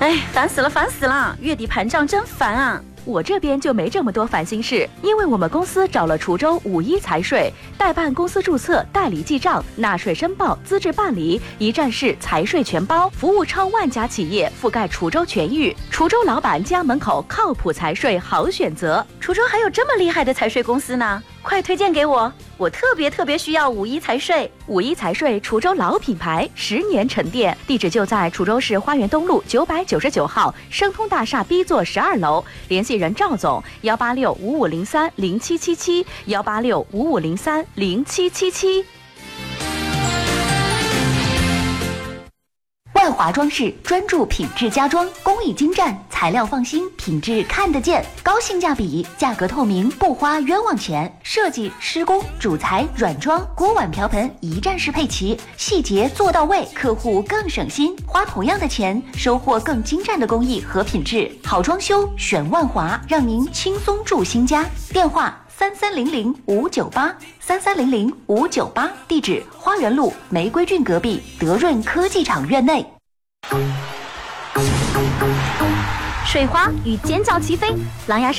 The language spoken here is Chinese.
哎，烦死了，烦死了！月底盘账真烦啊！我这边就没这么多烦心事，因为我们公司找了滁州51财税，代办公司注册、代理记账、纳税申报、资质办理，一站式财税全包，服务超万家企业，覆盖滁州全域。滁州老板家门口靠谱财税好选择。滁州还有这么厉害的财税公司呢？快推荐给我！我特别需要51财税。51财税，滁州老品牌，10年沉淀，地址就在滁州市花园东路999号生通大厦 B 座12楼，联系人赵总18655030777，18655030777。 万华装饰专注品质家装，工艺精湛，材料放心，品质看得见，高性价比，价格透明，不花冤枉钱。设计、施工、主材、软装、锅碗瓢盆一站式配齐，细节做到位，客户更省心，花同样的钱，收获更精湛的工艺和品质。好装修选万华，让您轻松住新家。电话3300-598，3300-598，地址花园路玫瑰郡隔壁德润科技厂院内。 水花与尖叫齐飞，狼牙